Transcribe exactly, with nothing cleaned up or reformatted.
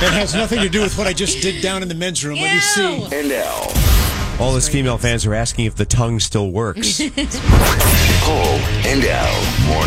It has nothing to do with what I just did down in the men's room. Let me see. And now, All those female fans are asking if the tongue still works. Cole and Al. More